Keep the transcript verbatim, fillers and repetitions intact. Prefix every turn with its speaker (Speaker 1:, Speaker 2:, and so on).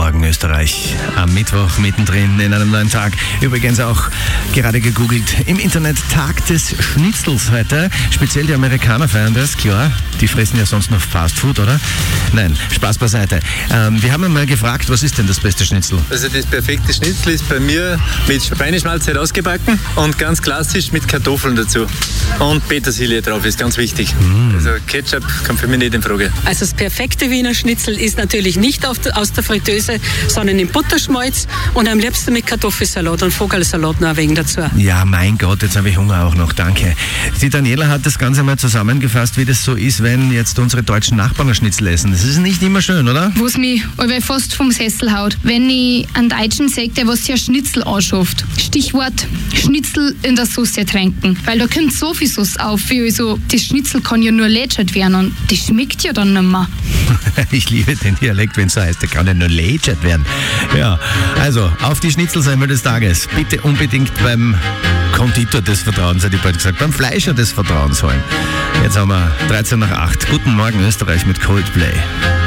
Speaker 1: Morgen Österreich am Mittwoch mittendrin in einem neuen Tag. Übrigens auch gerade gegoogelt im Internet Tag des Schnitzels heute. Speziell die Amerikaner feiern das, klar. Die fressen ja sonst noch Fast Food, oder? Nein, Spaß beiseite. Ähm, wir haben einmal gefragt, was ist denn das beste Schnitzel?
Speaker 2: Also das perfekte Schnitzel ist bei mir mit Schweineschmalz herausgebacken und ganz klassisch mit Kartoffeln dazu. Und Petersilie drauf ist ganz wichtig. Mm. Also Ketchup kommt für mich nicht in Frage.
Speaker 3: Also das perfekte Wiener Schnitzel ist natürlich nicht auf der, aus der Fritteuse, sondern in Butterschmalz und am liebsten mit Kartoffelsalat und Vogelsalat noch ein wenig dazu.
Speaker 1: Ja, mein Gott, jetzt habe ich Hunger auch noch, danke. Die Daniela hat das Ganze mal zusammengefasst, wie das so ist, wenn jetzt unsere deutschen Nachbarn ein Schnitzel essen. Das ist nicht immer schön, oder?
Speaker 4: Was mich aber fast vom Sessel haut, wenn ich einen Deutschen sehe, der was hier Schnitzel anschafft. Stichwort Schnitzel in der Soße tränken. Weil da kommt so viel Sauce auf, also das Schnitzel kann ja nur lätschert werden und das schmeckt ja dann nicht mehr.
Speaker 1: Ich liebe den Dialekt, wenn es so heißt, der kann ja nur lätschert werden. Ja, also auf die Schnitzelsemmel des Tages. Bitte unbedingt beim Konditor des Vertrauens, hätte ich bald gesagt, beim Fleischer des Vertrauens holen. Jetzt haben wir dreizehn nach acht. Guten Morgen Österreich mit Coldplay.